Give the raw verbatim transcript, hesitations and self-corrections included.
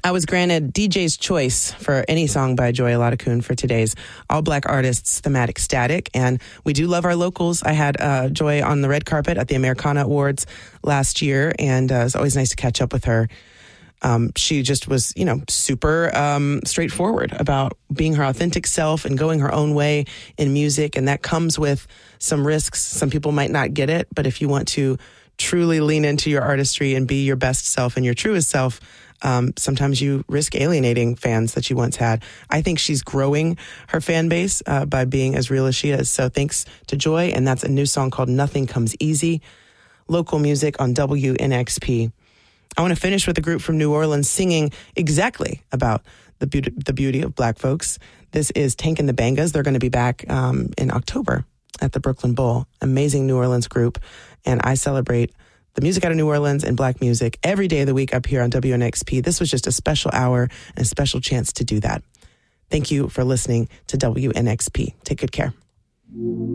I was granted D J's choice for any song by Joy Olatakun for today's All Black Artists Thematic Static. And we do love our locals. I had uh, Joy on the red carpet at the Americana Awards last year, and uh, it's always nice to catch up with her. Um, she just was, you know, super um, straightforward about being her authentic self and going her own way in music. And that comes with some risks. Some people might not get it, but if you want to truly lean into your artistry and be your best self and your truest self, Um, sometimes you risk alienating fans that you once had. I think she's growing her fan base uh, by being as real as she is. So thanks to Joy. And that's a new song called Nothing Comes Easy. Local music on W N X P. I want to finish with a group from New Orleans singing exactly about the beauty, the beauty of Black folks. This is Tank and the Bangas. They're going to be back um, in October at the Brooklyn Bowl. Amazing New Orleans group. And I celebrate the music out of New Orleans and Black music every day of the week up here on W N X P. This was just a special hour and a special chance to do that. Thank you for listening to W N X P. Take good care.